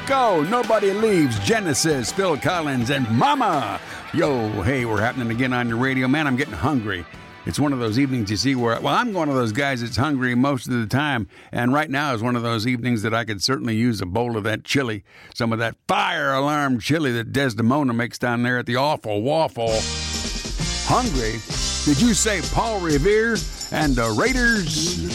Go, Nobody Leaves, Genesis, Phil Collins, and Mama. Yo, hey, we're happening again on your radio. Man, I'm getting hungry. It's one of those evenings you see where, well, I'm one of those guys that's hungry most of the time. And right now is one of those evenings that I could certainly use a bowl of that chili, some of that fire alarm chili that Desdemona makes down there at the Awful Waffle. Hungry? Did you say Paul Revere and the Raiders?